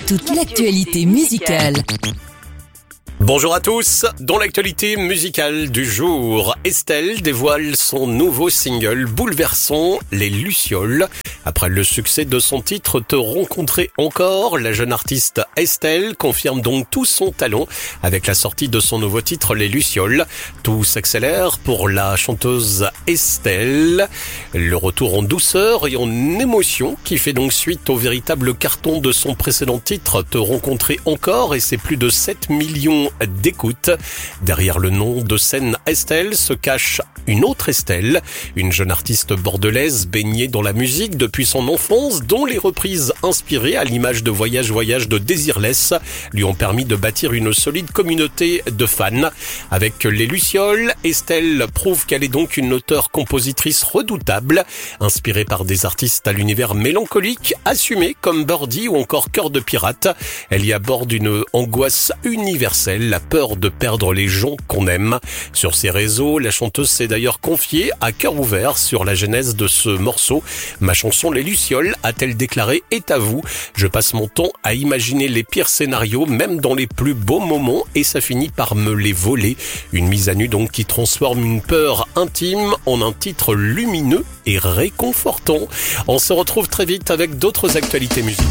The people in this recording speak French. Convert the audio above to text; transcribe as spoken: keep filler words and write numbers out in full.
toute l'actualité musicale. Bonjour à tous, dans l'actualité musicale du jour, Estelle dévoile son nouveau single bouleversant, Les Lucioles. Après le succès de son titre Te rencontrer encore, la jeune artiste Estelle confirme donc tout son talent avec la sortie de son nouveau titre Les Lucioles. Tout s'accélère pour la chanteuse Estelle. Le retour en douceur et en émotion qui fait donc suite au véritable carton de son précédent titre Te rencontrer encore et ses plus de sept millions d'écoute. Derrière le nom de scène Estelle se cache une autre Estelle, une jeune artiste bordelaise baignée dans la musique depuis son enfance, dont les reprises inspirées à l'image de Voyage Voyage de Désirless lui ont permis de bâtir une solide communauté de fans. Avec Les Lucioles, Estelle prouve qu'elle est donc une auteure-compositrice redoutable, inspirée par des artistes à l'univers mélancolique, assumés comme Birdie ou encore Cœur de Pirate. Elle y aborde une angoisse universelle, la peur de perdre les gens qu'on aime. Sur ses réseaux, la chanteuse s'est d'ailleurs confiée à cœur ouvert sur la genèse de ce morceau. Ma chanson Les Lucioles, a-t-elle déclaré, est à vous. Je passe mon temps à imaginer les pires scénarios, même dans les plus beaux moments, et ça finit par me les voler. Une mise à nu donc qui transforme une peur intime en un titre lumineux et réconfortant. On se retrouve très vite avec d'autres actualités musicales.